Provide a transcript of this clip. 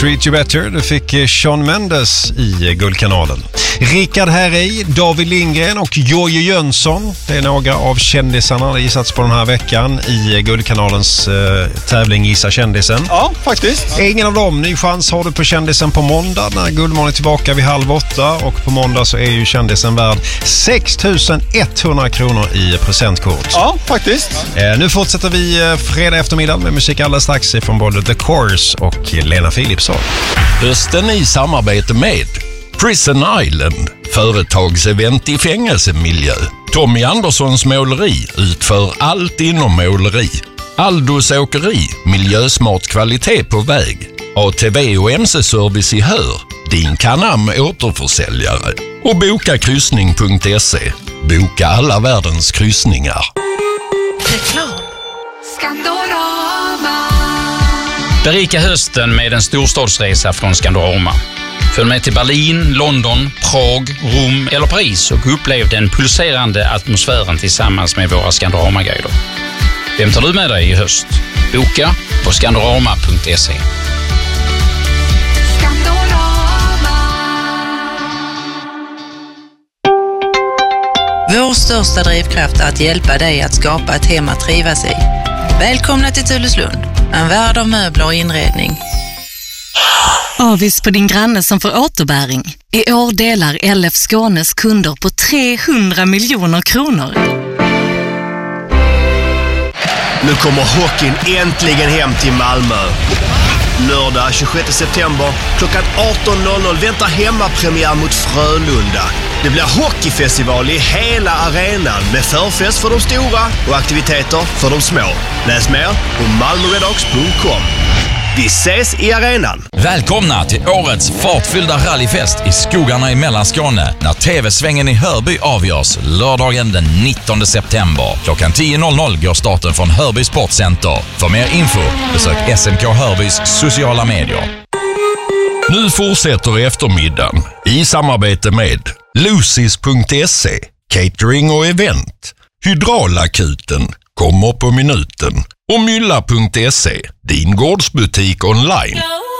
Treat You Better, det fick Shawn Mendes i Guldkanalen. Rickard Herrey, David Lindgren och Jojje Jönsson, det är några av kändisarna det gissats på den här veckan i Guldkanalens tävling Gissa kändisen. Ja, faktiskt. Ingen av dem, ny chans har du på kändisen på måndag när Guldmål är tillbaka vid 7:30, och på måndag så är ju kändisen värd 6 100 kronor i presentkort. Ja, faktiskt. Nu fortsätter vi fredag eftermiddag med musik alldeles strax från både The Course och Lena Philipsson. Hösten i samarbete med Prison Island, företagsevent i fängelsemiljö. Tommy Anderssons måleri utför allt inom måleri. Aldos åkeri, miljösmart kvalitet på väg. ATV och MC-service i Hör, din Canam återförsäljare. Och bokakryssning.se, boka alla världens kryssningar. Reklam. Skandorama. Berika hösten med en storstadsresa från Skandorama. Följ med till Berlin, London, Prag, Rom eller Paris och upplev den pulserande atmosfären tillsammans med våra Skandorama-guider. Vem tar du med dig i höst? Boka på skandorama.se. Vår största drivkraft är att hjälpa dig att skapa ett hem att trivas i. Välkomna till Tulleslund, en värld av möbler och inredning. Avis på din granne som får återbäring. I år delar LF Skånes kunder på 300 miljoner kronor. Nu kommer hockeyn äntligen hem till Malmö. Lördag 26 september klockan 18.00 väntar hemmapremiär mot Frölunda. Det blir hockeyfestival i hela arenan med förfest för de stora och aktiviteter för de små. Läs mer på malmoredhawks.com. Vi ses i arenan. Välkomna till årets fartfyllda rallyfest i skogarna i Mellanskåne när TV-svängen i Hörby avgörs lördagen den 19 september. Klockan 10.00 går starten från Hörby Sportcenter. För mer info besök SMK Hörbys sociala medier. Nu fortsätter eftermiddagen i samarbete med Lucis.se, catering och event. Hydraulakuten kommer på minuten. Och Mylla.se, din gårdsbutik online.